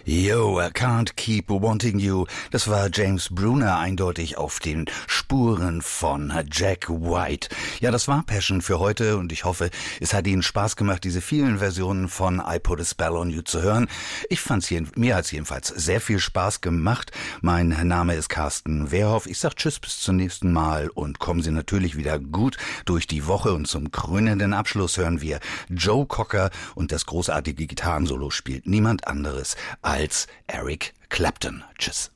Yo, I can't keep wanting you. Das war James Bruner, eindeutig auf den Spuren von Jack White. Ja, das war Passion für heute und ich hoffe, es hat Ihnen Spaß gemacht, diese vielen Versionen von I Put a Spell on You zu hören. Mir hat's jedenfalls sehr viel Spaß gemacht. Mein Name ist Carsten Wehrhoff. Ich sag Tschüss bis zum nächsten Mal und kommen Sie natürlich wieder gut durch die Woche und zum krönenden Abschluss hören wir Joe Cocker und das großartige Gitarrensolo spielt niemand anderes als Eric Clapton. Tschüss.